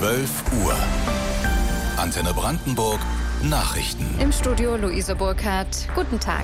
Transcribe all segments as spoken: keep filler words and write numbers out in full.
zwölf Uhr. Antenne Brandenburg Nachrichten. Im Studio Luise Burkhardt. Guten Tag.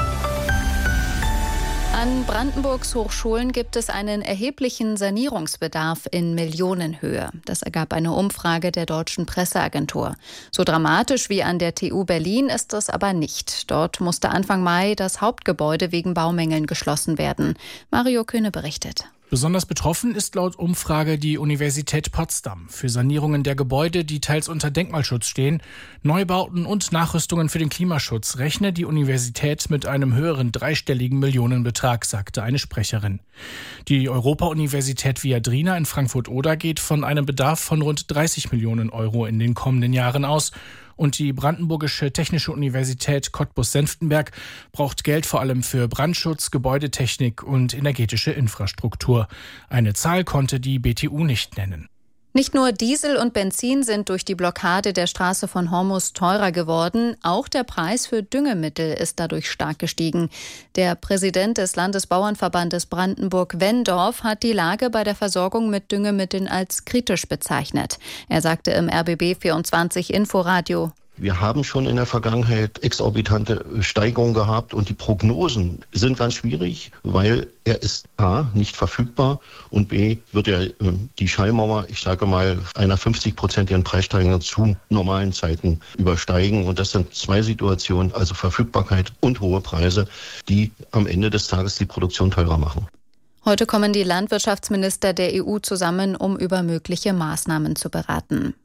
An Brandenburgs Hochschulen gibt es einen erheblichen Sanierungsbedarf in Millionenhöhe. Das ergab eine Umfrage der Deutschen Presseagentur. So dramatisch wie an der T U Berlin ist es aber nicht. Dort musste Anfang Mai das Hauptgebäude wegen Baumängeln geschlossen werden. Mario Köhne berichtet. Besonders betroffen ist laut Umfrage die Universität Potsdam. Für Sanierungen der Gebäude, die teils unter Denkmalschutz stehen, Neubauten und Nachrüstungen für den Klimaschutz rechne die Universität mit einem höheren dreistelligen Millionenbetrag, sagte eine Sprecherin. Die Europa-Universität Viadrina in Frankfurt-Oder geht von einem Bedarf von rund dreißig Millionen Euro in den kommenden Jahren aus. Und die Brandenburgische Technische Universität Cottbus-Senftenberg braucht Geld vor allem für Brandschutz, Gebäudetechnik und energetische Infrastruktur. Eine Zahl konnte die B T U nicht nennen. Nicht nur Diesel und Benzin sind durch die Blockade der Straße von Hormus teurer geworden, auch der Preis für Düngemittel ist dadurch stark gestiegen. Der Präsident des Landesbauernverbandes Brandenburg-Wendorf hat die Lage bei der Versorgung mit Düngemitteln als kritisch bezeichnet. Er sagte im R B B vierundzwanzig Inforadio: Wir haben schon in der Vergangenheit exorbitante Steigerungen gehabt und die Prognosen sind ganz schwierig, weil er ist A, nicht verfügbar und B, wird er die Schallmauer, ich sage mal, einer fünfzig-prozentigen Preissteigerung zu normalen Zeiten übersteigen. Und das sind zwei Situationen, also Verfügbarkeit und hohe Preise, die am Ende des Tages die Produktion teurer machen. Heute kommen die Landwirtschaftsminister der E U zusammen, um über mögliche Maßnahmen zu beraten.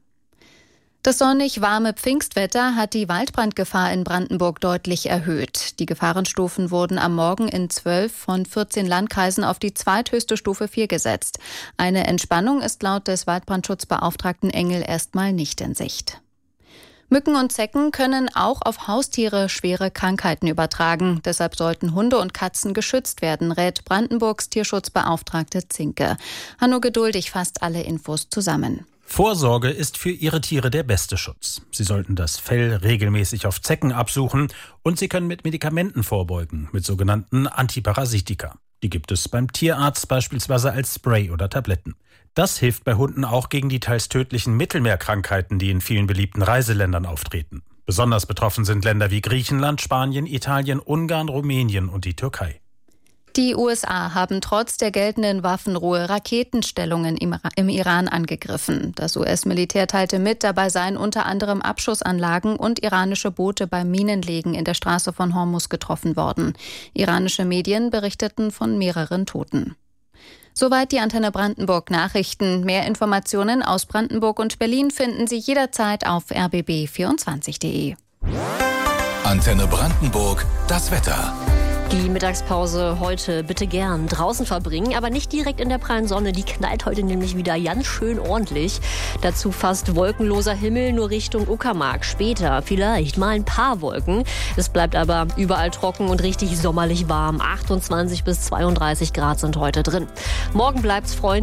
Das sonnig warme Pfingstwetter hat die Waldbrandgefahr in Brandenburg deutlich erhöht. Die Gefahrenstufen wurden am Morgen in zwölf von vierzehn Landkreisen auf die zweithöchste Stufe vier gesetzt. Eine Entspannung ist laut des Waldbrandschutzbeauftragten Engel erstmal nicht in Sicht. Mücken und Zecken können auch auf Haustiere schwere Krankheiten übertragen. Deshalb sollten Hunde und Katzen geschützt werden, rät Brandenburgs Tierschutzbeauftragte Zinke. Hanno Geduldig fasst alle Infos zusammen. Vorsorge ist für Ihre Tiere der beste Schutz. Sie sollten das Fell regelmäßig auf Zecken absuchen und Sie können mit Medikamenten vorbeugen, mit sogenannten Antiparasitika. Die gibt es beim Tierarzt beispielsweise als Spray oder Tabletten. Das hilft bei Hunden auch gegen die teils tödlichen Mittelmeerkrankheiten, die in vielen beliebten Reiseländern auftreten. Besonders betroffen sind Länder wie Griechenland, Spanien, Italien, Ungarn, Rumänien und die Türkei. Die U S A haben trotz der geltenden Waffenruhe Raketenstellungen im Iran angegriffen. Das U S-Militär teilte mit, dabei seien unter anderem Abschussanlagen und iranische Boote beim Minenlegen in der Straße von Hormus getroffen worden. Iranische Medien berichteten von mehreren Toten. Soweit die Antenne Brandenburg Nachrichten. Mehr Informationen aus Brandenburg und Berlin finden Sie jederzeit auf r b b vierundzwanzig punkt de. Antenne Brandenburg, das Wetter. Die Mittagspause heute bitte gern draußen verbringen, aber nicht direkt in der prallen Sonne. Die knallt heute nämlich wieder ganz schön ordentlich. Dazu fast wolkenloser Himmel, nur Richtung Uckermark. Später vielleicht mal ein paar Wolken. Es bleibt aber überall trocken und richtig sommerlich warm. achtundzwanzig bis zweiunddreißig Grad sind heute drin. Morgen bleibt's freundlich.